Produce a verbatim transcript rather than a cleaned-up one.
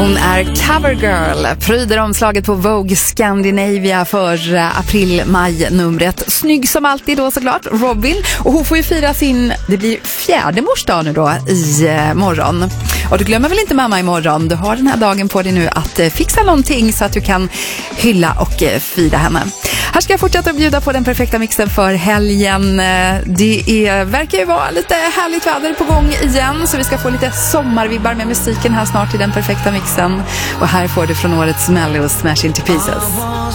Hon är covergirl, pryder omslaget på Vogue Scandinavia för april-maj-numret. Snygg som alltid då såklart, Robin. Och hon får ju fira sin, det blir fjärde morsdag nu då i morgon. Och du glömmer väl inte mamma imorgon, du har den här dagen på dig nu att fixa någonting så att du kan hylla och fira henne. Här ska jag fortsätta att bjuda på den perfekta mixen för helgen. Det är, verkar ju vara lite härligt väder på gång igen, så vi ska få lite sommarvibbar med musiken här snart i den perfekta mixen. Och här får du från årets Mello Smash Into Pieces.